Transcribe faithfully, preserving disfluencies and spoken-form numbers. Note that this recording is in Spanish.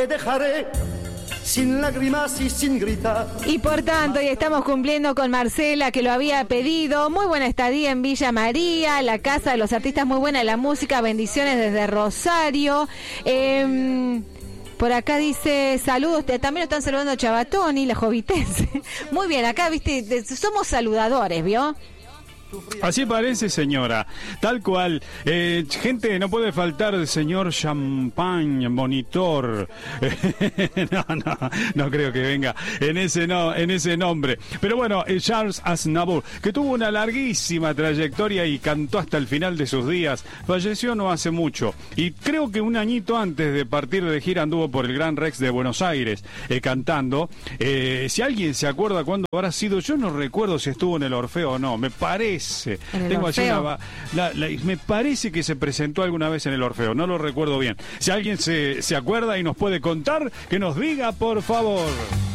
Te dejaré sin lágrimas y sin gritar. Y por tanto, y estamos cumpliendo con Marcela, que lo había pedido. Muy buena estadía en Villa María, la casa de los artistas, muy buena la música. Bendiciones desde Rosario. Eh, por acá dice, saludos, también lo están saludando Chabatoni, la jovitense. Muy bien, acá, viste, somos saludadores, ¿vio? Así parece, señora, tal cual. Eh, gente, no puede faltar el señor Champagne Monitor. no, no, no creo que venga en ese no, en ese nombre. Pero bueno, eh, Charles Aznavour, que tuvo una larguísima trayectoria y cantó hasta el final de sus días, falleció no hace mucho. Y creo que un añito antes de partir de gira anduvo por el Gran Rex de Buenos Aires eh, cantando. Eh, si alguien se acuerda cuándo habrá sido, yo no recuerdo si estuvo en el Orfeo o no, me parece. Tengo allí una, la, la, me parece que se presentó alguna vez en el Orfeo, no lo recuerdo bien. Si alguien se, se acuerda y nos puede contar, que nos diga, por favor.